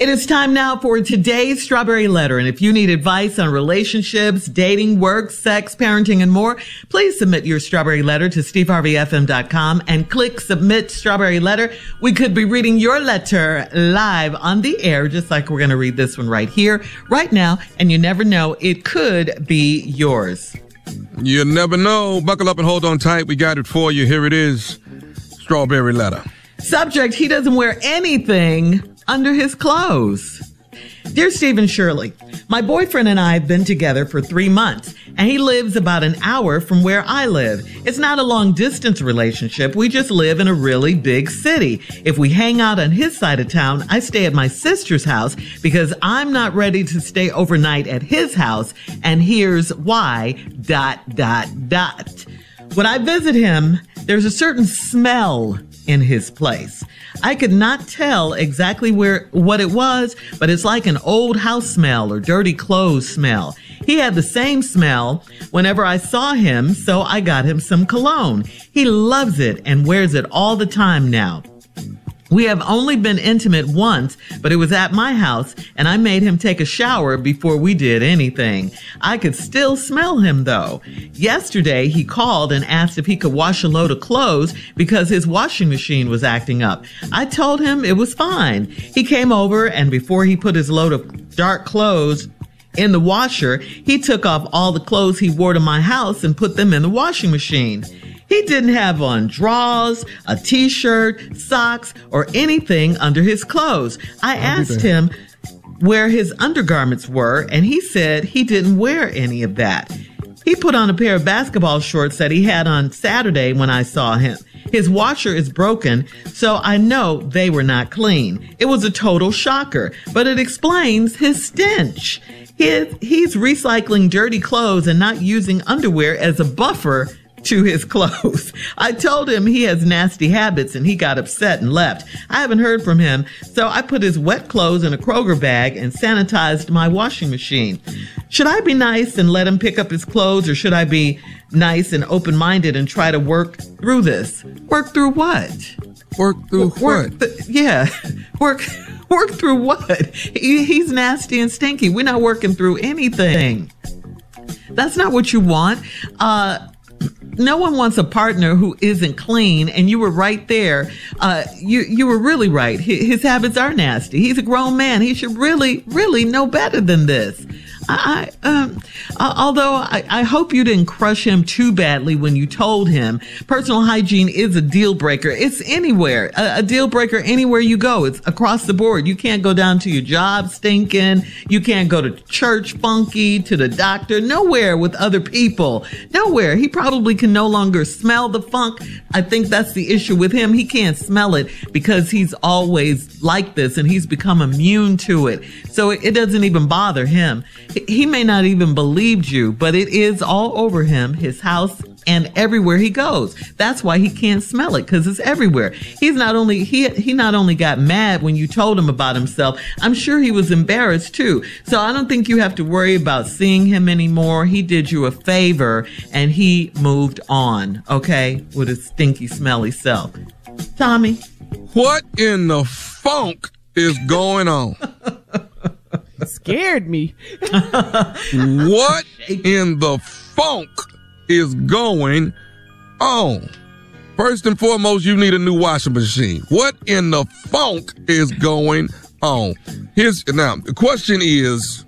It is time now for today's Strawberry Letter. And if you need advice on relationships, dating, work, sex, parenting, and more, please submit your Strawberry Letter to steveharveyfm.com and click Submit Strawberry Letter. We could be reading your letter live on the air, just like we're going to read this one right here, right now. And you never know, it could be yours. You never know. Buckle up and hold on tight. We got it for you. Here it is. Strawberry Letter. Subject, he doesn't wear anything under his clothes. Dear Steve and Shirley, my boyfriend and I have been together for 3 months, and he lives about an hour from where I live. It's not a long distance relationship. We just live in a really big city. If we hang out on his side of town, I stay at my sister's house because I'm not ready to stay overnight at his house. And here's why, ... When I visit him, there's a certain smell in his place. I could not tell exactly what it was, but it's like an old house smell or dirty clothes smell. He had the same smell whenever I saw him, so I got him some cologne. He loves it and wears it all the time now. We have only been intimate once, but it was at my house, and I made him take a shower before we did anything. I could still smell him, though. Yesterday, he called and asked if he could wash a load of clothes because his washing machine was acting up. I told him it was fine. He came over, and before he put his load of dark clothes in the washer, he took off all the clothes he wore to my house and put them in the washing machine. He didn't have on drawers, a t-shirt, socks, or anything under his clothes. I asked him where his undergarments were, and he said he didn't wear any of that. He put on a pair of basketball shorts that he had on Saturday when I saw him. His washer is broken, so I know they were not clean. It was a total shocker, but it explains his stench. He's recycling dirty clothes and not using underwear as a buffer to his clothes. I told him he has nasty habits and he got upset and left. I haven't heard from him, so I put his wet clothes in a Kroger bag and sanitized my washing machine. Should I be nice and let him pick up his clothes, or should I be nice and open-minded and try to work through this? Work through what? Work through what? Work through what? He's nasty and stinky. We're not working through anything. That's not what you want. No one wants a partner who isn't clean, and you were right there. You were really right. His habits are nasty. He's a grown man. He should really, really know better than this. Although I hope you didn't crush him too badly when you told him. Personal hygiene is a deal breaker. It's anywhere, a deal breaker anywhere you go. It's across the board. You can't go down to your job stinking. You can't go to church funky, to the doctor, nowhere with other people. Nowhere. He probably can no longer smell the funk. I think that's the issue with him. He can't smell it because he's always like this and he's become immune to it. So it doesn't even bother him. He may not even believed you, but it is all over him, his house, and everywhere he goes. That's why he can't smell it, because it's everywhere. He not only got mad when you told him about himself, I'm sure he was embarrassed too. So I don't think you have to worry about seeing him anymore. He did you a favor and he moved on, okay, with his stinky, smelly self. Tommy? What in the funk is going on? Scared me. What in the funk is going on? First and foremost, you need a new washing machine. What in the funk is going on? Now, the question is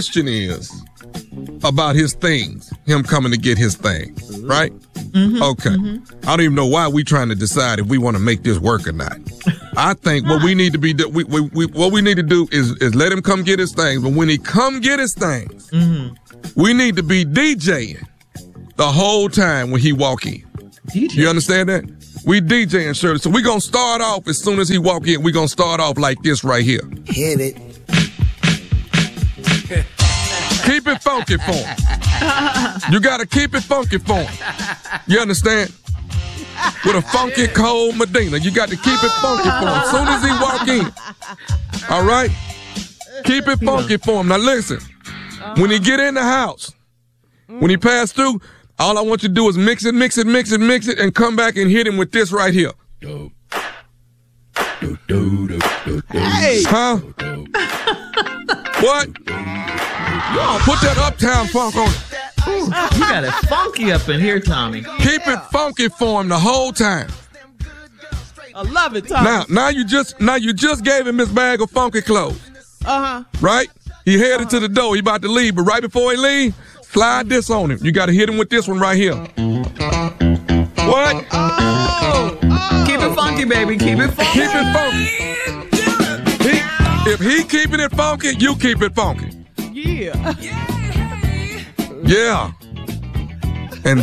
about his things, him coming to get his things, right? Mm-hmm, okay. Mm-hmm. I don't even know why we trying to decide if we want to make this work or not. I think what we need to be what we need to do is let him come get his things. But when he come get his things, we need to be DJing the whole time when he walk in. DJ. You understand that? We DJing, Shirley. So we gonna start off as soon as he walk in. We gonna start off like this right here. Hit it. Keep it funky for him. You gotta keep it funky for him. You understand? With a funky cold Medina. You got to keep it funky for him as soon as he walk in. All right? Keep it funky for him. Now listen, when he get in the house, when he pass through, all I want you to do is mix it, and come back and hit him with this right here. Hey! Huh? What? Put that Uptown Funk on it. Ooh, you got it funky up in here, Tommy. Keep it funky for him the whole time. I love it, Tommy. Now you just gave him his bag of funky clothes. Right? He headed to the door. He about to leave, but right before he leave, slide this on him. You got to hit him with this one right here. What? Keep it funky, baby. Keep it funky. Keep it funky. If he keeping it funky, you keep it funky. Yeah. Yeah. And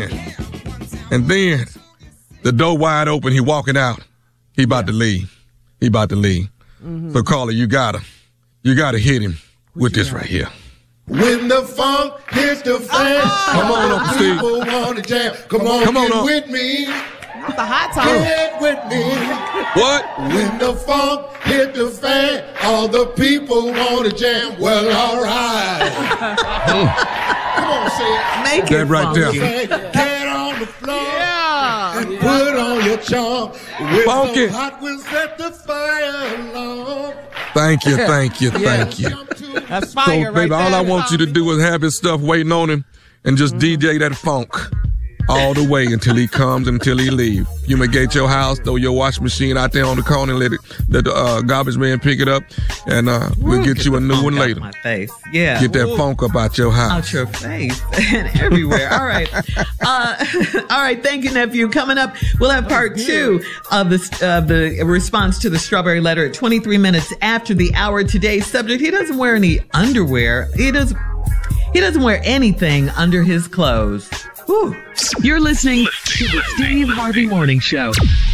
then the door wide open. He walking out. He about to leave. Mm-hmm. So Carla, you gotta hit him with this right here. When the funk hits the fan, come on up, Steve. People want to jam. Come on up with me. The hot time. Get with me. What? When the funk hit the fan, all the people want to jam. Well, all right. Come on, say it. Make that it right funky. there. Get on the floor. Yeah. And put on your charm. Funky. So hot will set the fire along. Thank you. That's fire So, baby, right all there, I want you to do is have his stuff waiting on him and just DJ that funk all the way until he comes, until he leaves. You may get your house, throw your washing machine out there on the corner and let the garbage man pick it up, and we'll get you a new one later. My face. Yeah. Get that funk up out your house. Out your face and everywhere. All right. All right. Thank you, nephew. Coming up, we'll have part 2 of the response to the strawberry letter at 23 minutes after the hour. Today's subject: he doesn't wear any underwear. He doesn't wear anything under his clothes. Whew. You're listening to the Steve Harvey Morning Show.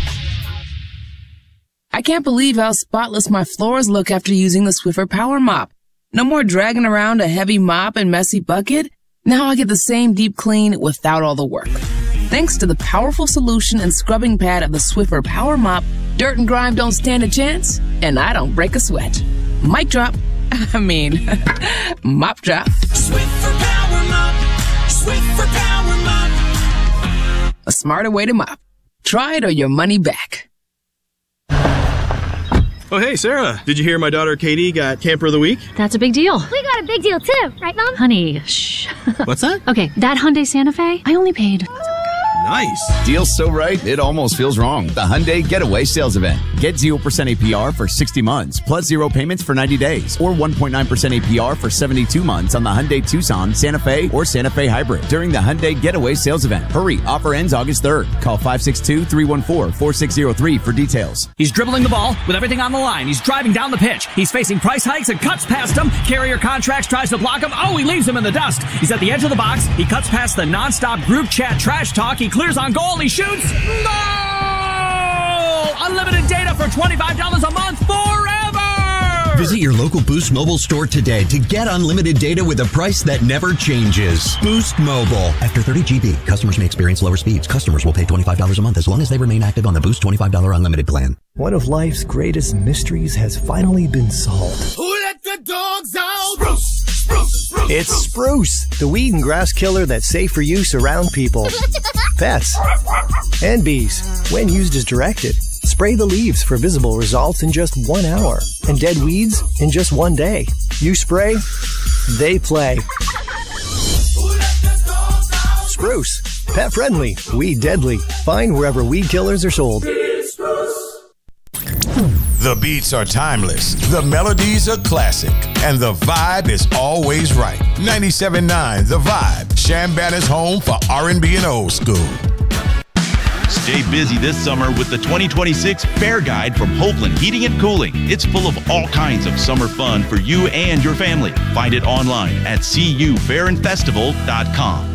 I can't believe how spotless my floors look after using the Swiffer Power Mop. No more dragging around a heavy mop and messy bucket. Now I get the same deep clean without all the work. Thanks to the powerful solution and scrubbing pad of the Swiffer Power Mop, dirt and grime don't stand a chance, and I don't break a sweat. Mic drop. Mop drop. Swiffer Power Mop. Swiffer Power Mop. A smarter way to mop. Try it or your money back. Oh, hey, Sarah. Did you hear my daughter Katie got Camper of the Week? That's a big deal. We got a big deal, too. Right, Mom? Honey, shh. What's that? Okay, that Hyundai Santa Fe, I only paid... Nice. Deal's so right, it almost feels wrong. The Hyundai Getaway Sales Event. Get 0% APR for 60 months, plus 0 payments for 90 days, or 1.9% APR for 72 months on the Hyundai Tucson, Santa Fe, or Santa Fe Hybrid during the Hyundai Getaway Sales Event. Hurry, offer ends August 3rd. Call 562-314-4603 for details. He's dribbling the ball with everything on the line. He's driving down the pitch. He's facing price hikes and cuts past him. Carrier Contracts tries to block him. Oh, he leaves him in the dust. He's at the edge of the box. He cuts past the nonstop group chat trash talk. He clears on goal. He shoots. Goal! Unlimited data for $25 a month forever! Visit your local Boost Mobile store today to get unlimited data with a price that never changes. Boost Mobile. After 30 GB, customers may experience lower speeds. Customers will pay $25 a month as long as they remain active on the Boost $25 unlimited plan. One of life's greatest mysteries has finally been solved. Who let the dogs out? Spruce! Spruce! Spruce! It's Spruce, the weed and grass killer that's safe for use around people, pets, and bees. When used as directed, spray the leaves for visible results in just 1 hour, and dead weeds in just 1 day. You spray, they play. Spruce, pet friendly, weed deadly. Find wherever weed killers are sold. The beats are timeless, the melodies are classic, and the vibe is always right. 97.9 The Vibe, Chambana's home for R&B and old school. Stay busy this summer with the 2026 Fair Guide from Hoagland Heating and Cooling. It's full of all kinds of summer fun for you and your family. Find it online at cufairandfestival.com.